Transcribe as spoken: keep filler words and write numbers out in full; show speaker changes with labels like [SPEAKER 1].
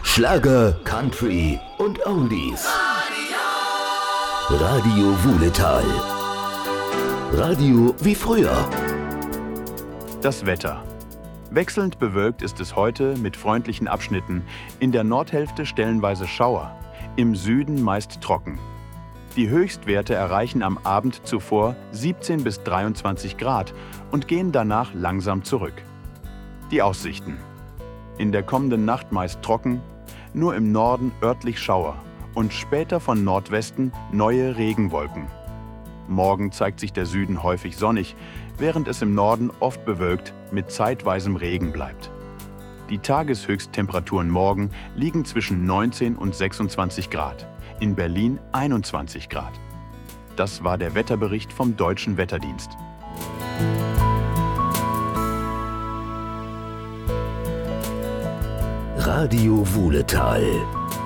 [SPEAKER 1] Schlager, Country und Oldies. Radio Wuhletal. Radio wie früher.
[SPEAKER 2] Das Wetter. Wechselnd bewölkt ist es heute mit freundlichen Abschnitten. In der Nordhälfte stellenweise Schauer, im Süden meist trocken. Die Höchstwerte erreichen am Abend zuvor siebzehn bis dreiundzwanzig Grad und gehen danach langsam zurück. Die Aussichten. In der kommenden Nacht meist trocken, nur im Norden örtlich Schauer und später von Nordwesten neue Regenwolken. Morgen zeigt sich der Süden häufig sonnig, während es im Norden oft bewölkt mit zeitweisem Regen bleibt. Die Tageshöchsttemperaturen morgen liegen zwischen neunzehn und sechsundzwanzig Grad, in Berlin einundzwanzig Grad. Das war der Wetterbericht vom Deutschen Wetterdienst.
[SPEAKER 1] Radio Wuhletal.